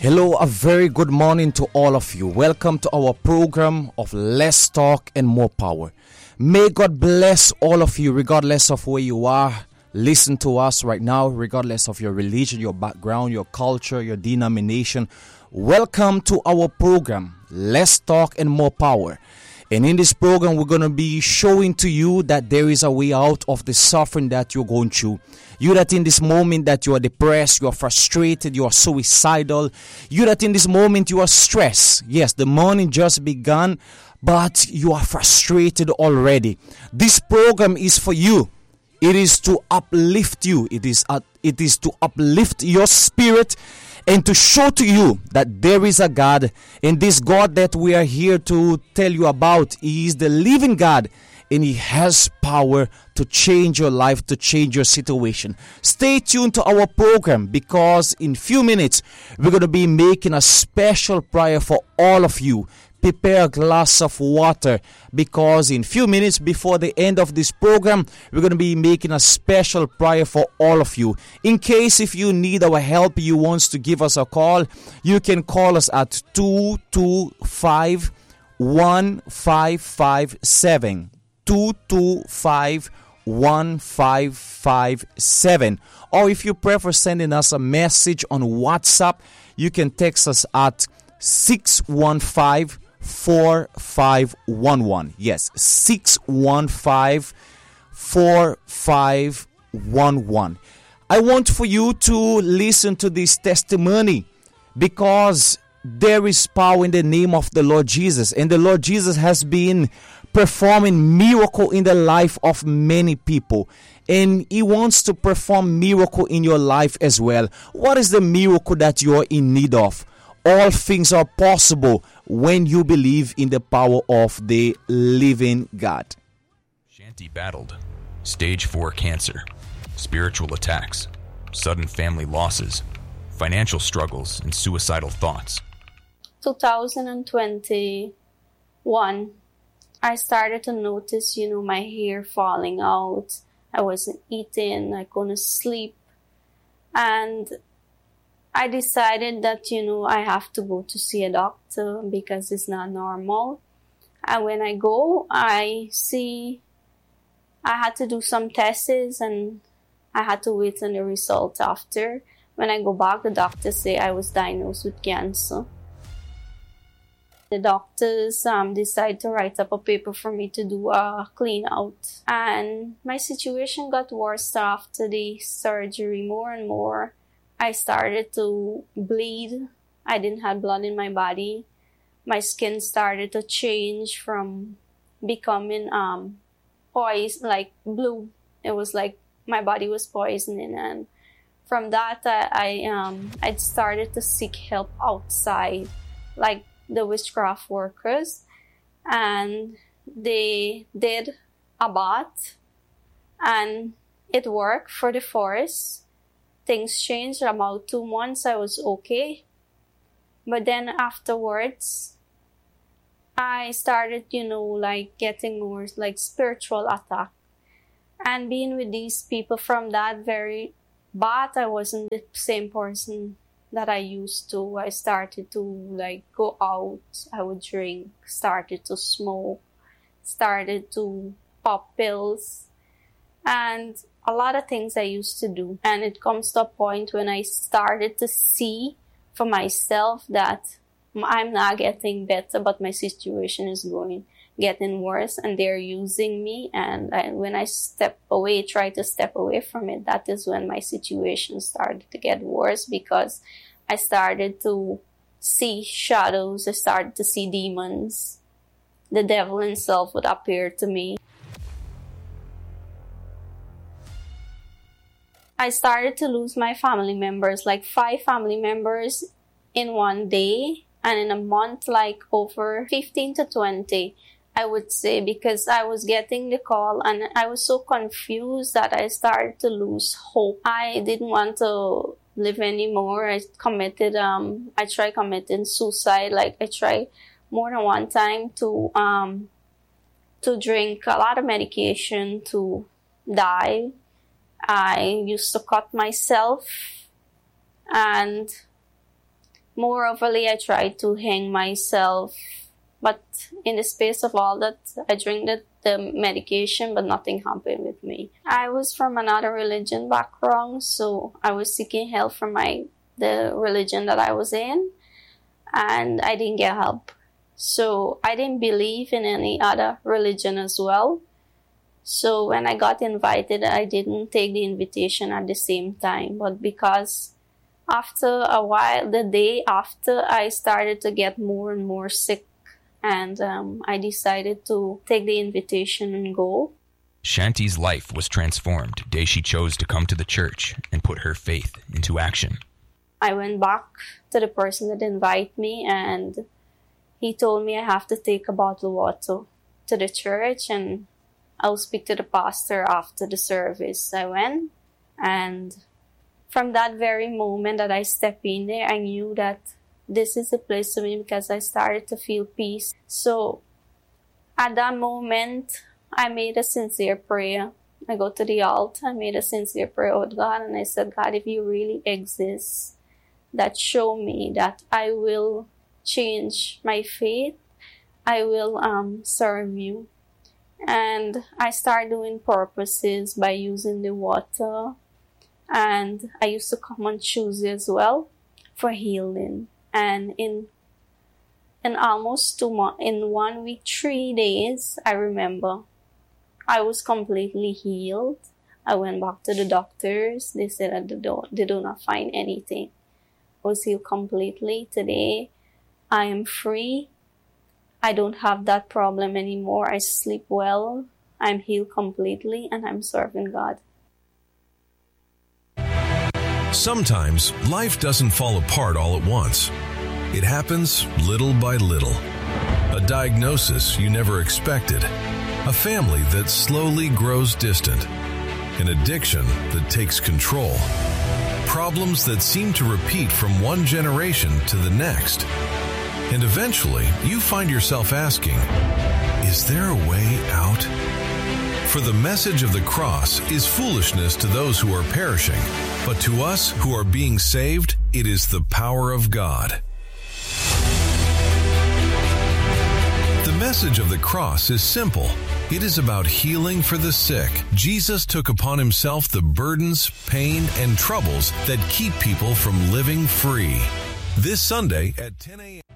Hello, a very good morning to all of you. Welcome to our program of Less Talk and More Power. May God bless all of you, regardless of where you are. Listen to us right now, regardless of your religion, your background, your culture, your denomination. Welcome to our program, Less Talk and More Power. And in this program, we're going to be showing to you that there is a way out of the suffering that you're going through. You that in this moment that you are depressed, you are frustrated, you are suicidal. You that in this moment you are stressed. Yes, the morning just begun, but you are frustrated already. This program is for you. It is to uplift you. It is to uplift your spirit and to show to you that there is a God. And this God that we are here to tell you about, He is the living God. And He has power to change your life, to change your situation. Stay tuned to our program, because in few minutes we're going to be making a special prayer for all of you. Prepare a glass of water, because in few minutes before the end of this program, we're going to be making a special prayer for all of you. In case if you need our help, you want to give us a call, you can call us at 225-1557. 225-1557. Or if you prefer sending us a message on WhatsApp, you can text us at 615-4511. Yes, 615-4511. I want for you to listen to this testimony, because there is power in the name of the Lord Jesus, and the Lord Jesus has been performing miracle in the life of many people, and He wants to perform miracle in your life as well. What is the miracle that you are in need of? All things are possible when you believe in the power of the living God. Shanti battled stage 4 cancer, spiritual attacks, sudden family losses, financial struggles, and suicidal thoughts. 2021, I started to notice, my hair falling out. I wasn't eating, I couldn't sleep. And I decided that, I have to go to see a doctor because it's not normal. And when I go, I had to do some tests, and I had to wait on the result after. When I go back, the doctor say I was diagnosed with cancer. The doctors decided to write up a paper for me to do a clean out. And my situation got worse after the surgery more and more. I started to bleed. I didn't have blood in my body. My skin started to change from becoming poison, like blue. It was like my body was poisoning. And from that, I started to seek help outside, like the witchcraft workers, and they did a bath, and it worked for the forest. Things changed. About 2 months I was okay, but then afterwards I started getting more like spiritual attack, and being with these people from that very bath, I wasn't the same person that I used to. I started to go out, I would drink, started to smoke, started to pop pills, and a lot of things I used to do. And it comes to a point when I started to see for myself that I'm not getting better, but my situation is getting worse, and they're using me. And when I try to step away from it, that is when my situation started to get worse, because I started to see shadows. I started to see demons. The devil himself would appear to me. I started to lose my family members, like 5 family members in one day, and in a month, like over 15 to 20, I would say, because I was getting the call and I was so confused that I started to lose hope. I didn't want to live anymore. I tried committing suicide. Like I tried more than one time to drink a lot of medication to die. I used to cut myself, and moreoverly, I tried to hang myself, but in the space of all that, I drank the medication, but nothing happened with me. I was from another religion background, so I was seeking help from the religion that I was in, and I didn't get help. So I didn't believe in any other religion as well. So when I got invited, I didn't take the invitation at the same time. But because after a while, the day after, I started to get more and more sick. And I decided to take the invitation and go. Shanti's life was transformed the day she chose to come to the church and put her faith into action. I went back to the person that invited me, and he told me I have to take a bottle of water to the church, and I'll speak to the pastor after the service. I went, and from that very moment that I stepped in there, I knew that this is the place for me, because I started to feel peace. So at that moment, I made a sincere prayer. I go to the altar, I made a sincere prayer with God, and I said, God, if you really exist, that show me that I will change my faith. I will serve you. And I started doing purposes by using the water. And I used to come on Tuesday as well for healing. And in almost 2 months, in 1 week, 3 days, I remember I was completely healed. I went back to the doctors. They said that they do not find anything. I was healed completely. Today, I am free. I don't have that problem anymore. I sleep well. I'm healed completely, and I'm serving God. Sometimes life doesn't fall apart all at once. It happens little by little. A diagnosis you never expected. A family that slowly grows distant. An addiction that takes control. Problems that seem to repeat from one generation to the next. And eventually, you find yourself asking, is there a way out? For the message of the cross is foolishness to those who are perishing, but to us who are being saved, it is the power of God. The message of the cross is simple. It is about healing for the sick. Jesus took upon himself the burdens, pain, and troubles that keep people from living free. This Sunday at 10 a.m.